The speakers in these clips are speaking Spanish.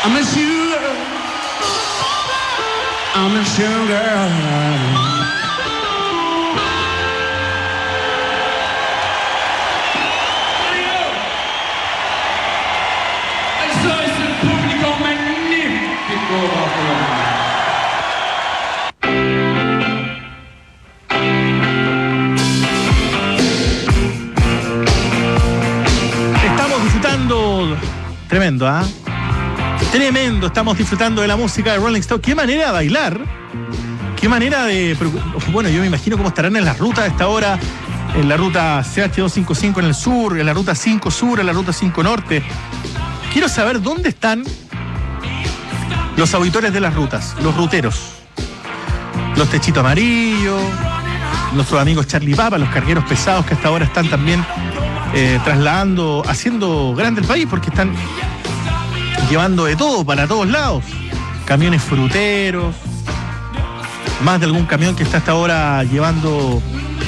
I'm a sugar. I'm a sugar. Estamos disfrutando, tremendo, ¿ah? Tremendo, estamos disfrutando de la música de Rolling Stone. Qué manera de bailar, qué manera de... Bueno, yo me imagino cómo estarán en las rutas a esta hora, en la ruta CH255 en el sur, en la ruta 5 sur, en la ruta 5 norte. Quiero saber dónde están los auditores de las rutas, los ruteros, los techitos amarillos, nuestros amigos Charlie Papa, los cargueros pesados que hasta ahora están también trasladando, haciendo grande el país, porque están llevando de todo para todos lados, camiones fruteros, más de algún camión que está hasta ahora llevando,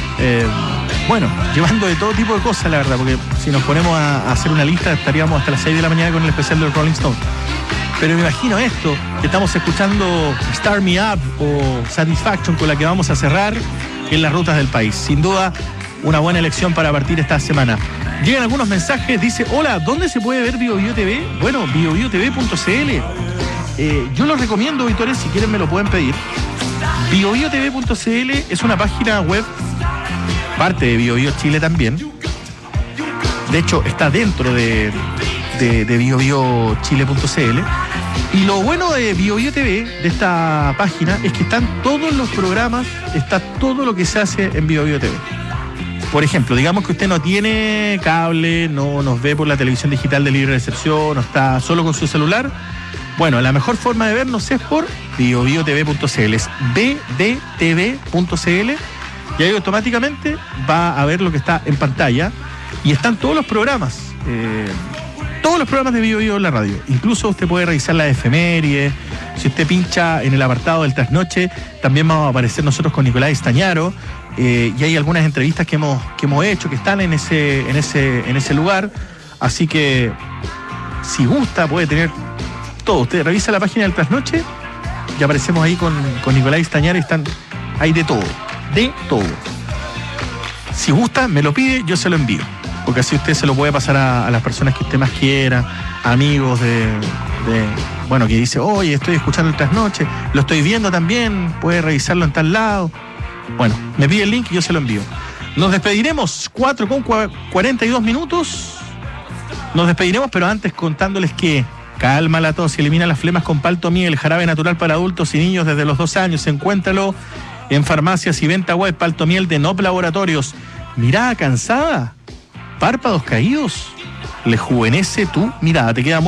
llevando de todo tipo de cosas, la verdad, porque si nos ponemos a hacer una lista estaríamos hasta las 6 de la mañana con el especial de Rolling Stone. Pero me imagino esto, que estamos escuchando Start Me Up o Satisfaction, con la que vamos a cerrar en las rutas del país. Sin duda, una buena elección para partir esta semana. Llegan algunos mensajes, dice: hola, ¿dónde se puede ver BioBio TV? Bueno, biobiotv.cl. Yo los recomiendo, auditores, si quieren me lo pueden pedir. biobiotv.cl es una página web, parte de BioBio Chile también. De hecho, está dentro de biobiochile.cl. Y lo bueno de BioBio TV, de esta página, es que están todos los programas, está todo lo que se hace en BioBio TV. Por ejemplo, digamos que usted no tiene cable, no nos ve por la televisión digital de libre recepción, no está solo con su celular. Bueno, la mejor forma de vernos es por biobiotv.cl, es bbtv.cl, y ahí automáticamente va a ver lo que está en pantalla y están todos los programas. Todos los programas de BioBio en la radio. Incluso usted puede revisar la efeméride. Si usted pincha en el apartado del trasnoche, también vamos a aparecer nosotros con Nicolás Estañaro. Y hay algunas entrevistas que hemos hecho que están en ese lugar. Así que, si gusta, puede tener todo. Usted revisa la página del trasnoche y aparecemos ahí con Nicolás Estañaro y están ahí de todo. De todo. Si gusta, me lo pide, yo se lo envío. Porque así usted se lo puede pasar a las personas que usted más quiera, amigos que dice: oye, estoy escuchando el trasnoche, lo estoy viendo también, puede revisarlo en tal lado. Bueno, me pide el link y yo se lo envío. Nos despediremos, 4:42 minutos. Nos despediremos, pero antes contándoles que calma la tos y elimina las flemas con Paltomiel, el jarabe natural para adultos y niños desde los 2 años. Encuéntralo en farmacias y venta web. Paltomiel de Nop Laboratorios. Mirada cansada, párpados caídos, rejuvenece tu mirada. Te queda muy